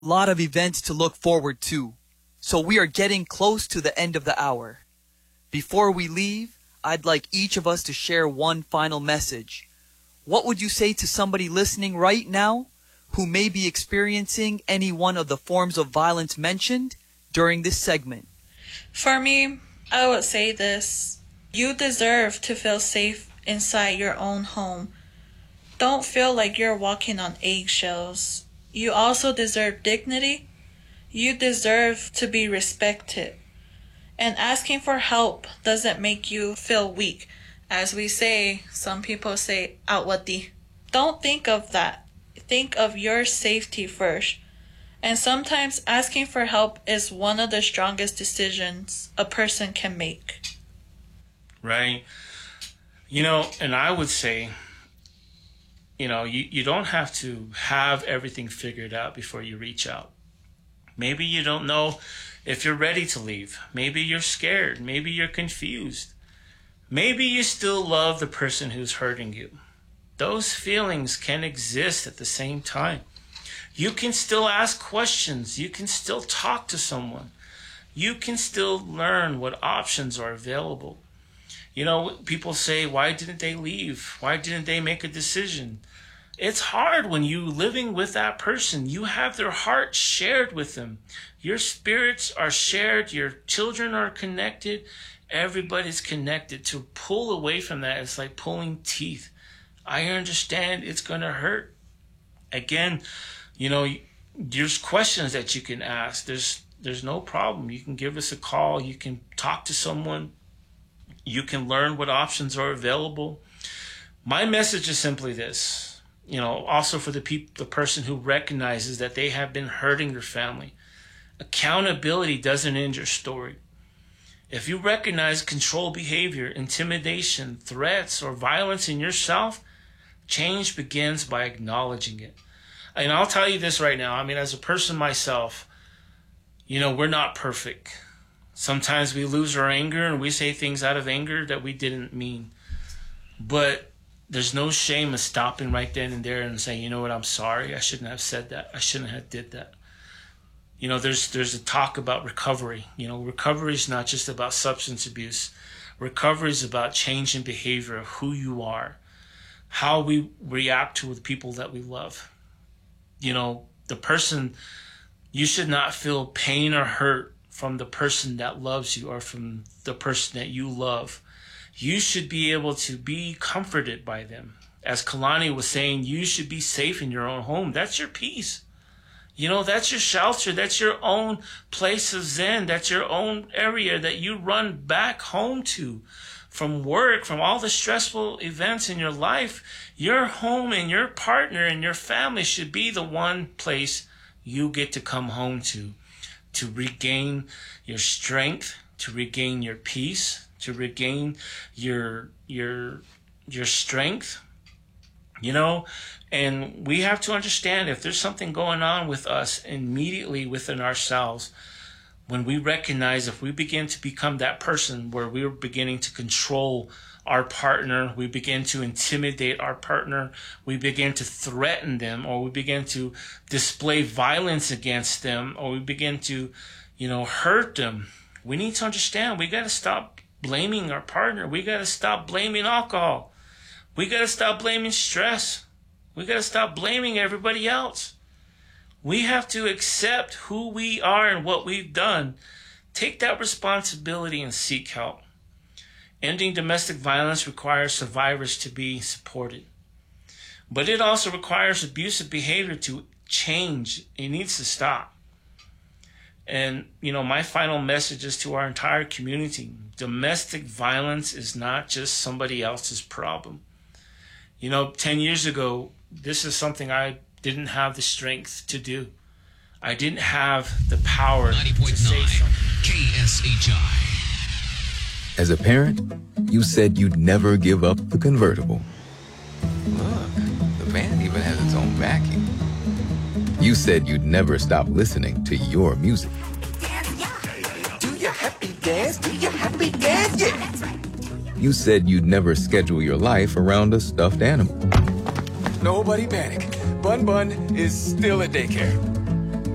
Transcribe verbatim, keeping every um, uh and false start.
lot of events to look forward to, so we are getting close to the end of the hour. Before we leave, I'd like each of us to share one final message. What would you say to somebody listening right now who may be experiencing any one of the forms of violence mentioned during this segment? For me, I would say this. You deserve to feel safe inside your own home. Don't feel like you're walking on eggshells. You also deserve dignity. You deserve to be respected. And asking for help doesn't make you feel weak. As we say, some people say, outwati. Don't think of that. Think of your safety first. And sometimes asking for help is one of the strongest decisions a person can make. Right. You know, and I would say, you know, you, you don't have to have everything figured out before you reach out. Maybe you don't know if you're ready to leave. Maybe you're scared. Maybe you're confused. Maybe you still love the person who's hurting you. Those feelings can exist at the same time. You can still ask questions. You can still talk to someone. You can still learn what options are available. You know, people say, why didn't they leave? Why didn't they make a decision? It's hard when you living with that person. You have their heart shared with them. Your spirits are shared. Your children are connected. Everybody's connected. To pull away from that, it's like pulling teeth. I understand it's going to hurt. Again, you know, there's questions that you can ask. There's there's no problem. You can give us a call. You can talk to someone. You can learn what options are available. My message is simply this. You know, also for the people, the person who recognizes that they have been hurting their family. Accountability doesn't end your story. If you recognize control behavior, intimidation, threats, or violence in yourself, change begins by acknowledging it. And I'll tell you this right now. I mean, as a person myself, you know, we're not perfect. Sometimes we lose our anger and we say things out of anger that we didn't mean. But there's no shame in stopping right then and there and saying, you know what, I'm sorry. I shouldn't have said that. I shouldn't have did that. You know, there's there's a talk about recovery. You know, recovery is not just about substance abuse. Recovery is about changing behavior of who you are, how we react to the people that we love. You know, the person, you should not feel pain or hurt from the person that loves you or from the person that you love. You should be able to be comforted by them. As Kalani was saying, you should be safe in your own home. That's your peace. You know, that's your shelter. That's your own place of zen. That's your own area that you run back home to from work, from all the stressful events in your life. Your home and your partner and your family should be the one place you get to come home to, to regain your strength, to regain your peace, to regain your your your strength, you know. And we have to understand, if there's something going on with us immediately within ourselves, when we recognize, if we begin to become that person where we're beginning to control our partner, we begin to intimidate our partner, we begin to threaten them, or we begin to display violence against them, or we begin to, you know, hurt them, we need to understand we got to stop blaming our partner. We got to stop blaming alcohol. We got to stop blaming stress. We got to stop blaming everybody else. We have to accept who we are and what we've done. Take that responsibility and seek help. Ending domestic violence requires survivors to be supported. But it also requires abusive behavior to change. It needs to stop. And, you know, my final message is to our entire community. Domestic violence is not just somebody else's problem. You know, ten years ago, this is something I didn't have the strength to do. I didn't have the power to say something. K S H I. As a parent, you said you'd never give up the convertible. Look, the van even has its own vacuum. You said you'd never stop listening to your music. Do your happy dance, do your happy dance, yeah. You said you'd never schedule your life around a stuffed animal. Nobody panic. Bun Bun is still at daycare.